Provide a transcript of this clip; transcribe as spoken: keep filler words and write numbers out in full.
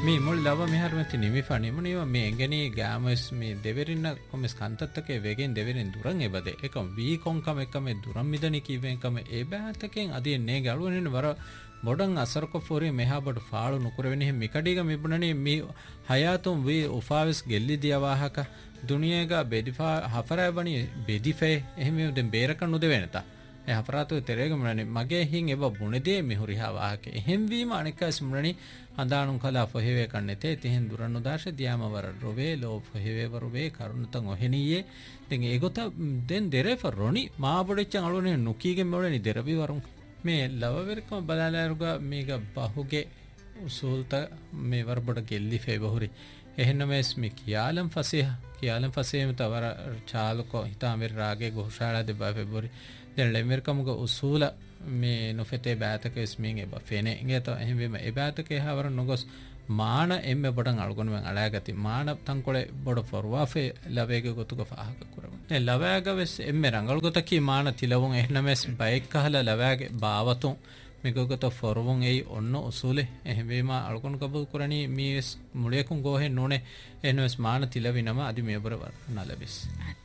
මේ මුල් ලව මෙහරමති නිමිෆානි මුනිව මේ එංගනි ගාමස් මේ දෙවරින්න කොමස් කන්තත්තකේ වෙගෙන් දෙවරින් දුරන් එබදේ එකම වී කොන්කම එකම දුරන් මිදනි කීවෙන්කම ඒ බෑතකෙන් අදී නේ ගලුවනින් වර බොඩන් අසරක ෆෝරි මෙහාබඩ ෆාලු නුකරවෙනි මිකඩිග මිබුණනි මේ හයාතුම් වී උෆාවිස් ගෙල්ලි දියවාහක දුනියේග බෙදිෆා හෆරයබනි බෙදිෆේ එහෙම දෙන් බේරක නුදෙවෙනතා ඒ අපරාතෝ තෙරේග මුණනි මගේ හින් එබ බුණදේ මිහුරිහා වාහක එහෙම් වීම අනිකස් මුණනි හඳානුන් කලා ෆොහෙවේ කන්නේ තේ තිහෙන් දුරන් උදාශ දියාමවර රොවේ ලෝ ෆොහෙවේ වරුවේ කරුණතන් ඔහෙනියේ දෙන් ඒගොත දෙන් දෙරේ ෆරොනි මාබොඩෙච්චන් අලුනේ නුකීගෙ මොළනි දෙරවි වරුන් මේ ලවවරකම බලාලාරුග මේක බහුගේ උසූල්ත මේ වරබඩ ගෙල්ලි ෆේ බහුරි එහෙන්න මේස් මි කියාලම් ෆසීහ කියාලම් ෆසීම තවර චාලකෝ හිතාමෙර රාගේ ගෝෂාලා දෙබා ෆෙබරි දැන් ලෙමර්කමුග උසූල මේ නොෆෙතේ බෑතක ස්මින් එබ ෆෙනේ ඉංගේත එහෙම වෙම ඒ බෑතකේ හවර නොගොස් මාන එම්මෙ බඩන් අලුගොනුවෙන් අලෑගති මාන තංකොලේ බොඩ ෆොරවාෆේ ලවේගේ ගොතුක ෆාහක කරමු දැන් ලවෑග වෙස් එම්මෙ රංගල් ගොතකි මාන තිලවුන් එහෙනමස් බයික් කහල ලවෑගේ බාවතුන් මේකගත ෆොරවුන් එයි ඔන්න උසූලේ එහෙම වේම අලුගොන කබුල් කරණි මීස් මුලියකුන් ගෝහෙන් නොනේ එහෙනමස් මාන තිලවිනම අදි මේබර නලබිස්